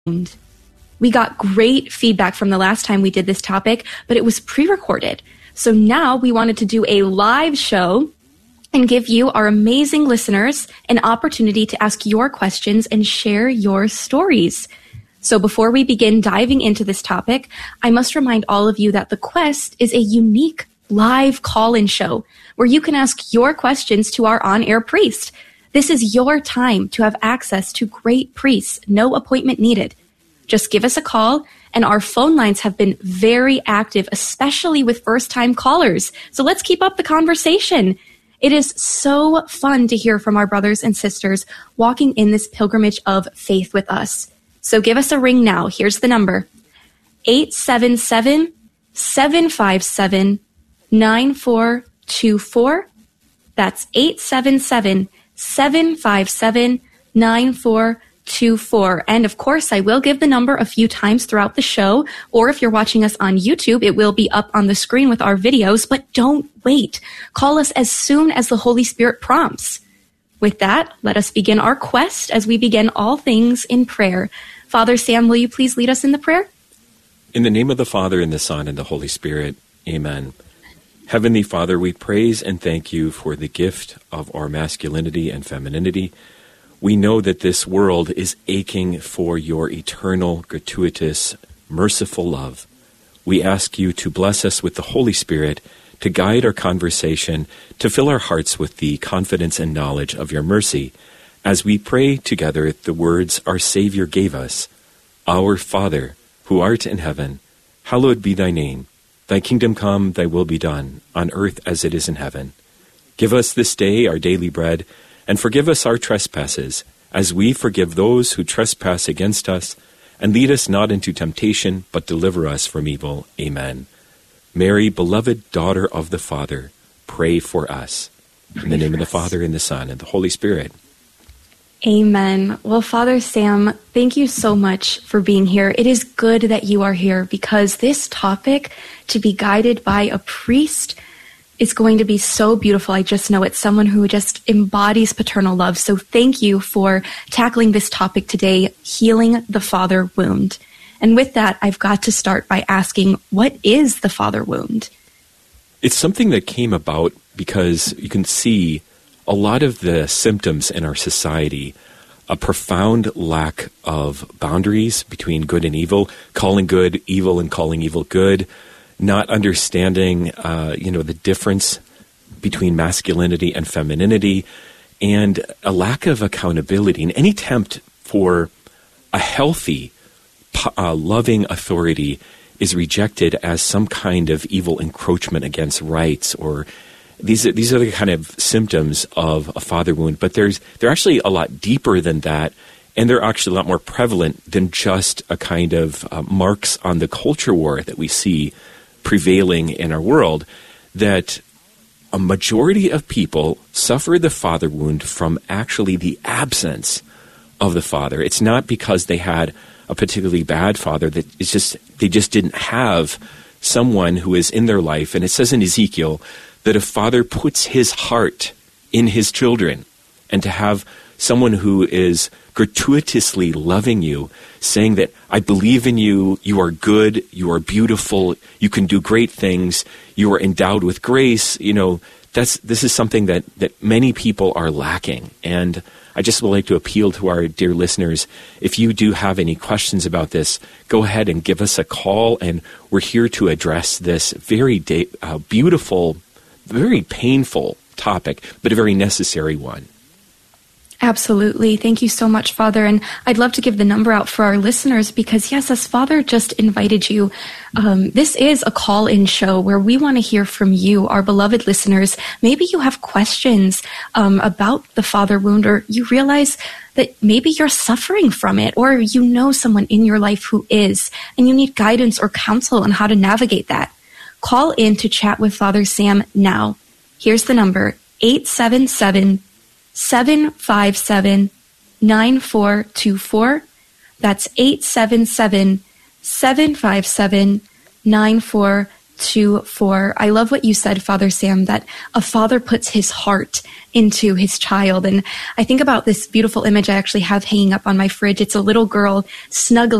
We got great feedback from the last time we did this topic, but it was pre-recorded. So now we wanted to do a live show and give you, our amazing listeners, an opportunity to ask your questions and share your stories. So before we begin diving into this topic, I must remind all of you that The Quest is a unique live call-in show where you can ask your questions to our on-air priest. This is your time to have access to great priests, no appointment needed. Just give us a call, and our phone lines have been very active, especially with first-time callers. So let's keep up the conversation. It is so fun to hear from our brothers and sisters walking in this pilgrimage of faith with us. So give us a ring now. Here's the number: 877-757-9424. That's 877-757-9424. And of course, I will give the number a few times throughout the show, or if you're watching us on YouTube, it will be up on the screen with our videos, but don't wait. Call us as soon as the Holy Spirit prompts. With that, let us begin our quest as we begin all things in prayer. Father Sam, will you please lead us in the prayer? In the name of the Father, and the Son, and the Holy Spirit. Amen. Heavenly Father, we praise and thank you for the gift of our masculinity and femininity. We know that this world is aching for your eternal, gratuitous, merciful love. We ask you to bless us with the Holy Spirit, to guide our conversation, to fill our hearts with the confidence and knowledge of your mercy, as we pray together the words our Savior gave us. Our Father, who art in heaven, hallowed be thy name. Thy kingdom come, thy will be done, on earth as it is in heaven. Give us this day our daily bread, and forgive us our trespasses, as we forgive those who trespass against us. And lead us not into temptation, but deliver us from evil. Amen. Mary, beloved daughter of the Father, pray for us. In the name of the Father, and the Son, and the Holy Spirit. Amen. Well, Father Sam, thank you so much for being here. It is good that you are here, because this topic, to be guided by a priest, is going to be so beautiful. I just know it's someone who just embodies paternal love. So thank you for tackling this topic today, healing the father wound. And with that, I've got to start by asking, what is the father wound? It's something that came about because you can see a lot of the symptoms in our society, a profound lack of boundaries between good and evil, calling good evil and calling evil good, not understanding, the difference between masculinity and femininity, and a lack of accountability, and any attempt for a healthy, loving authority is rejected as some kind of evil encroachment against rights, or these are the kind of symptoms of a father wound. But they're actually a lot deeper than that, and they're actually a lot more prevalent than just a kind of marks on the culture war that we see prevailing in our world, that a majority of people suffer the father wound from actually the absence of the father. It's not because they had a particularly bad father, that it's just they just didn't have someone who is in their life. And it says in Ezekiel that a father puts his heart in his children, and to have someone who is gratuitously loving you, saying that I believe in you, you are good, you are beautiful, you can do great things, you are endowed with grace, this is something that many people are lacking. And I just would like to appeal to our dear listeners, if you do have any questions about this, go ahead and give us a call, and we're here to address this very beautiful, very painful topic, but a very necessary one. Absolutely. Thank you so much, Father. And I'd love to give the number out for our listeners, because yes, as Father just invited you, this is a call-in show where we want to hear from you, our beloved listeners. Maybe you have questions about the father wound, or you realize that maybe you're suffering from it, or you know someone in your life who is, and you need guidance or counsel on how to navigate that. Call in to chat with Father Sam now. Here's the number: 877-757-9424. That's 877-757-9424. I love what you said, Father Sam, that a father puts his heart into his child. And I think about this beautiful image I actually have hanging up on my fridge. It's a little girl snuggling